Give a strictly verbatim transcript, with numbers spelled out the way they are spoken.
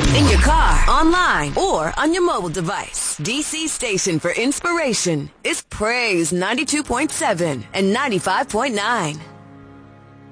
In your car, online, or on your mobile device. D C station for inspiration is Praise ninety-two point seven and ninety-five point nine.